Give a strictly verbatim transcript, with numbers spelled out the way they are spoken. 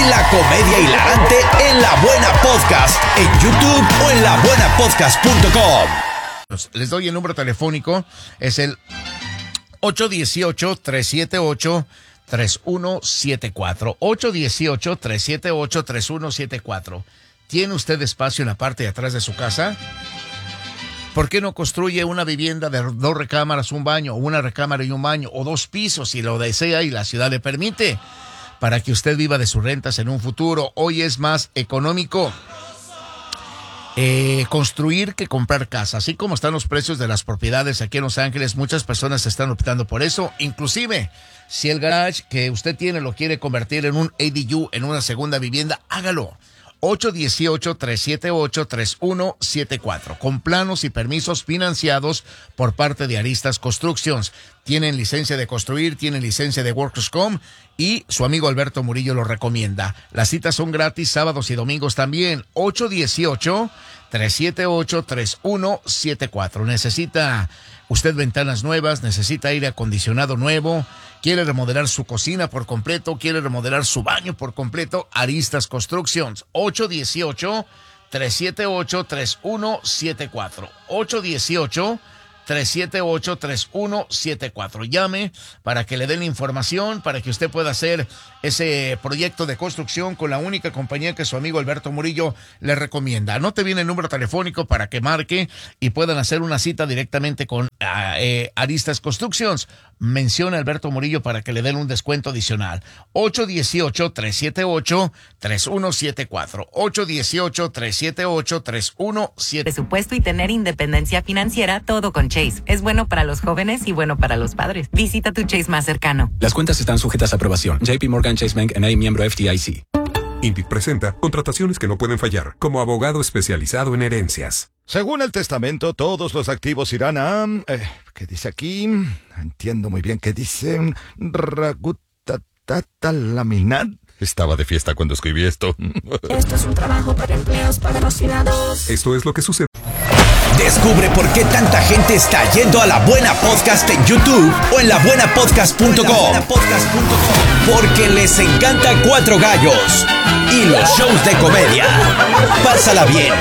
La comedia hilarante en La Buena Podcast, en YouTube o en la buena podcast punto com. Les doy el número telefónico, es el ocho uno ocho, tres siete ocho, tres uno siete cuatro. ocho uno ocho, tres siete ocho, tres uno siete cuatro. ¿Tiene usted espacio en la parte de atrás de su casa? ¿Por qué no construye una vivienda de dos recámaras, un baño, o una recámara y un baño, o dos pisos si lo desea y la ciudad le permite? Para que usted viva de sus rentas en un futuro. Hoy es más económico eh, construir que comprar casa. Así como están los precios de las propiedades aquí en Los Ángeles, muchas personas están optando por eso. Inclusive, si el garage que usted tiene lo quiere convertir en un A D U, en una segunda vivienda, hágalo. ocho uno ocho, tres siete ocho, tres uno siete cuatro. Con planos y permisos financiados por parte de Aristas Constructions. Tienen licencia de construir, tienen licencia de Workers Com y su amigo Alberto Murillo lo recomienda. Las citas son gratis sábados y domingos también. ocho uno ocho, tres siete ocho, tres uno siete cuatro. Necesita usted ventanas nuevas, necesita aire acondicionado nuevo, quiere remodelar su cocina por completo, quiere remodelar su baño por completo, Aristas Constructions. ocho uno ocho, tres siete ocho, tres uno siete cuatro. ocho uno ocho, tres siete ocho, tres uno siete cuatro. Llame para que le den información, para que usted pueda hacer ese proyecto de construcción con la única compañía que su amigo Alberto Murillo le recomienda. Anote bien el número telefónico para que marque y puedan hacer una cita directamente con eh, Aristas Constructions. Menciona a Alberto Murillo para que le den un descuento adicional. ocho uno ocho, tres siete ocho, tres uno siete cuatro. ocho uno ocho, tres siete ocho, tres uno siete cuatro. Presupuesto y tener independencia financiera, todo con Chase. Es bueno para los jóvenes y bueno para los padres. Visita tu Chase más cercano. Las cuentas están sujetas a aprobación. J P Morgan Chase Bank N A, miembro F D I C. INDIC presenta contrataciones que no pueden fallar, como abogado especializado en herencias. Según el testamento, todos los activos irán a... Eh, ¿Qué dice aquí? No entiendo muy bien qué dice. Ragutatata laminat. Estaba de fiesta cuando escribí esto. Esto es un trabajo para empleos patrocinados. Esto es lo que sucede. Descubre por qué tanta gente está yendo a La Buena Podcast en YouTube o en la buena podcast punto com. Porque les encanta Cuatro Gallos y los shows de comedia. Pásala bien.